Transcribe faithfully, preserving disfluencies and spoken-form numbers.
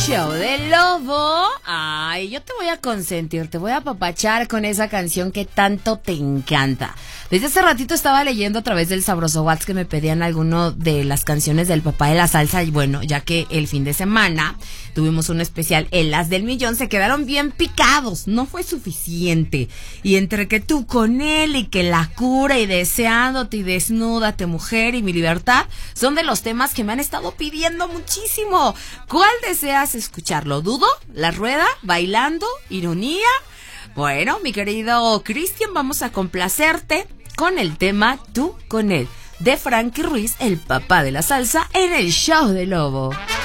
show del Lobo. Ay, yo te voy a consentir, te voy a apapachar con esa canción que tanto te encanta. Desde hace ratito estaba leyendo a través del Sabroso WhatsApp que me pedían alguno de las canciones del papá de la salsa. Y bueno, ya que el fin de semana tuvimos un especial en Las del Millón, se quedaron bien picados. No fue suficiente. Y entre que tú con él y que la cura y deseándote y desnúdate mujer y mi libertad son de los temas que me han estado pidiendo muchísimo. ¿Cuál deseas escuchar? ¿Lo dudo? ¿La rueda? ¿Bailando? ¿Ironía? Bueno, mi querido Cristian, vamos a complacerte con el tema Tú con él, de Frankie Ruiz, el papá de la salsa, en el show del Lobo.